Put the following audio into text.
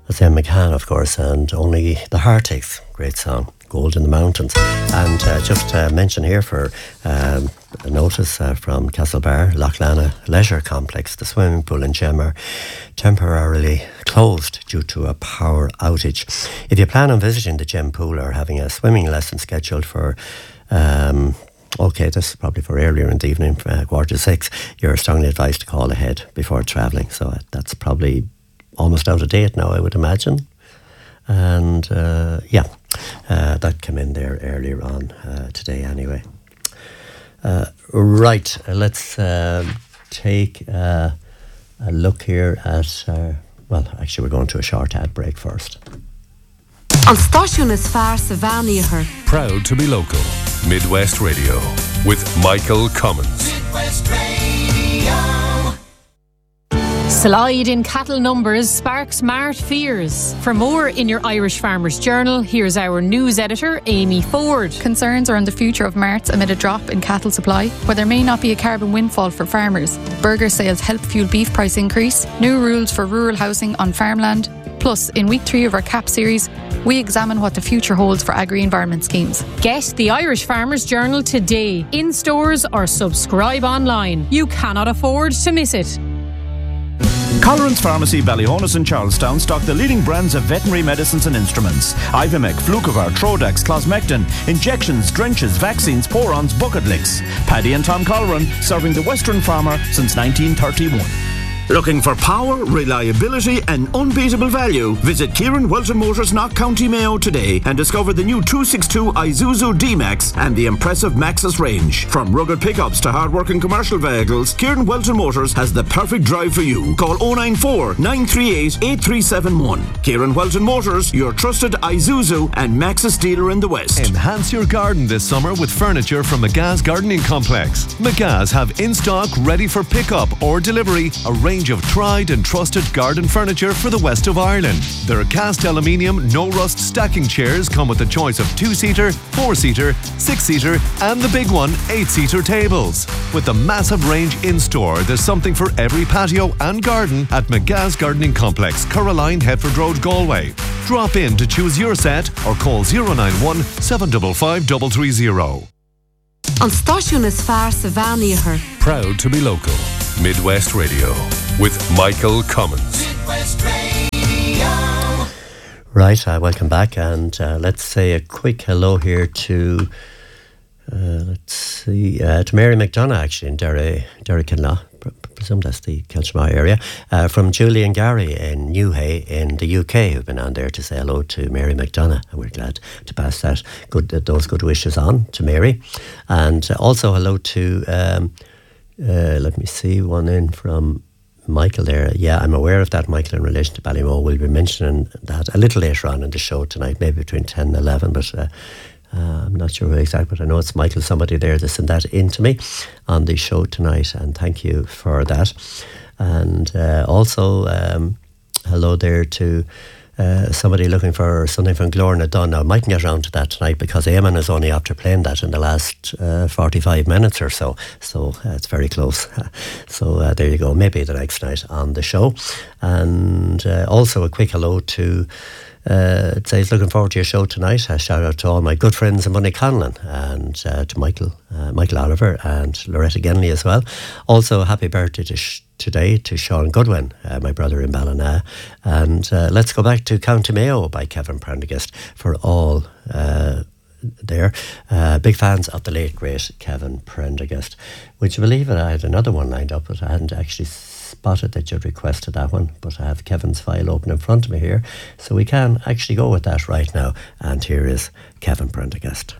That's Em McCann, of course, and Only the Heart Aches. Great song. Gold in the Mountains. And just mention here for a notice from Castlebar, Loughlana Leisure Complex, the swimming pool in Gem are temporarily closed due to a power outage. If you plan on visiting the Gem pool or having a swimming lesson scheduled for this is probably for earlier in the evening, 5:45, you're strongly advised to call ahead before travelling. So that's probably almost out of date now, I would imagine. And that came in there earlier on today anyway. Let's take a look here at... we're going to a short ad break first. An stáisiún is fearr sa bheánaíochar. Proud to be local. Midwest Radio with Michael Cummins. Midwest Radio. Slide in cattle numbers sparks mart fears. For more in your Irish Farmers Journal, here's our news editor, Amy Ford. Concerns are on the future of marts amid a drop in cattle supply, where there may not be a carbon windfall for farmers. Burger sales help fuel beef price increase, new rules for rural housing on farmland. Plus, in week 3 of our CAP series, we examine what the future holds for agri-environment schemes. Get the Irish Farmers Journal today, in stores or subscribe online. You cannot afford to miss it. Colleran's Pharmacy, Ballyhonus and Charlestown stock the leading brands of veterinary medicines and instruments. Ivimec, Flucovar, Trodax, Closmectin, injections, drenches, vaccines, porons, bucket licks. Paddy and Tom Colleran, serving the Western farmer since 1931. Looking for power, reliability and unbeatable value? Visit Kieran Welton Motors, Knock County Mayo today and discover the new 262 Isuzu D-Max and the impressive Maxus range. From rugged pickups to hard-working commercial vehicles, Kieran Welton Motors has the perfect drive for you. Call 094 938 8371. Kieran Welton Motors, your trusted Isuzu and Maxus dealer in the West. Enhance your garden this summer with furniture from McGa's Gardening Complex. McGa's have in stock, ready for pickup or delivery, a range of tried and trusted garden furniture for the west of Ireland. Their cast aluminium, no rust stacking chairs come with a choice of 2-seater, 4-seater, 6-seater and the big one, 8-seater tables. With the massive range in store, there's something for every patio and garden at McGa's Gardening Complex, Caroline, Headford Road, Galway. Drop in to choose your set or call 091 755 330. An stáisiún is fearr sa bheánaíochar. Proud to be local. Midwest Radio with Michael Cummins. Midwest Radio. Right, welcome back, and let's say a quick hello here to to Mary McDonough, actually, in Derry Kinlaw. Presume that's the Kelchmar area, from Julie and Gary in Newhay in the UK, who've been on there to say hello to Mary McDonough, and we're glad to pass those good wishes on to Mary. And also hello to let me see, one in from Michael there. Yeah, I'm aware of that, Michael, in relation to Ballymo. We'll be mentioning that a little later on in the show tonight, maybe between 10 and 11, but I'm not sure exactly, but I know it's Michael, somebody there that sent that in to me on the show tonight, and thank you for that. And also hello there to somebody looking for something from Glorna Dunn. Now, I mightn't get around to that tonight because Eamon is only after playing that in the last 45 minutes or so. So it's very close. So there you go. Maybe the next night on the show. And also a quick hello to says looking forward to your show tonight. A shout out to all my good friends in Bunny Conlon, and to Michael Oliver and Loretta Genley as well. Also, happy birthday today to Sean Goodwin, my brother in Ballina. And let's go back to County Mayo by Kevin Prendergast for all there. Big fans of the late great Kevin Prendergast. Would you believe it? I had another one lined up, but I hadn't actually spotted that you'd requested that one, but I have Kevin's file open in front of me here, so we can actually go with that right now. And here is Kevin Prendergast.